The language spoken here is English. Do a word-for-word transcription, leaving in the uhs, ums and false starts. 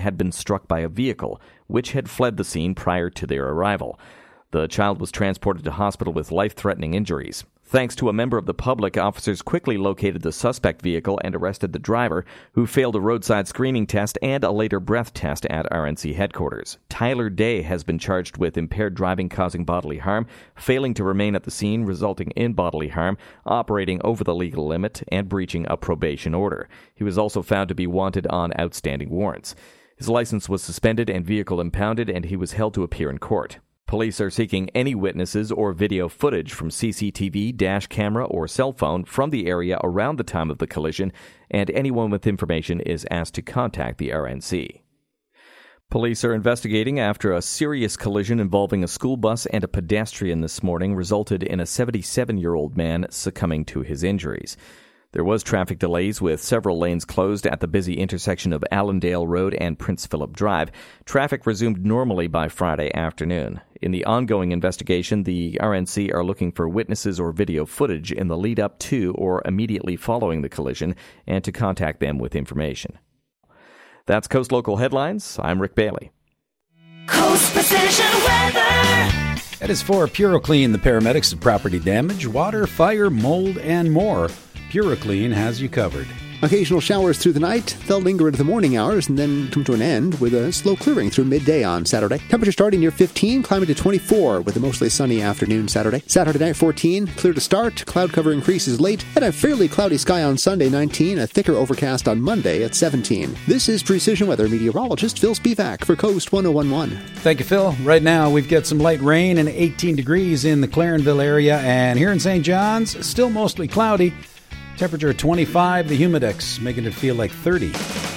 had been struck by a vehicle, which had fled the scene prior to their arrival. The child was transported to hospital with life-threatening injuries. Thanks to a member of the public, officers quickly located the suspect vehicle and arrested the driver, who failed a roadside screening test and a later breath test at R N C headquarters. Tyler Day has been charged with impaired driving causing bodily harm, failing to remain at the scene resulting in bodily harm, operating over the legal limit, and breaching a probation order. He was also found to be wanted on outstanding warrants. His license was suspended and vehicle impounded, and he was held to appear in court. Police are seeking any witnesses or video footage from C C T V, dash camera, or cell phone from the area around the time of the collision, and anyone with information is asked to contact the R N C. Police are investigating after a serious collision involving a school bus and a pedestrian this morning resulted in a seventy-seven-year-old man succumbing to his injuries. There was traffic delays with several lanes closed at the busy intersection of Allendale Road and Prince Philip Drive. Traffic resumed normally by Friday afternoon. In the ongoing investigation, the R N C are looking for witnesses or video footage in the lead up to or immediately following the collision and to contact them with information. That's Coast Local Headlines. I'm Rick Bailey. Coast Precision Weather. That is for PuroClean, the paramedics of property damage, water, fire, mold, and more. PuroClean has you covered. Occasional showers through the night. They'll linger into the morning hours and then come to an end with a slow clearing through midday on Saturday. Temperature starting near fifteen, climbing to twenty-four with a mostly sunny afternoon Saturday. Saturday night fourteen, clear to start. Cloud cover increases late. And a fairly cloudy sky on Sunday nineteen. A thicker overcast on Monday at seventeen. This is Precision Weather meteorologist Phil Spivak for Coast one oh one point one. Thank you, Phil. Right now we've got some light rain and eighteen degrees in the Clarenville area. And here in Saint John's, still mostly cloudy. Temperature twenty-five, the Humidex making it feel like thirty.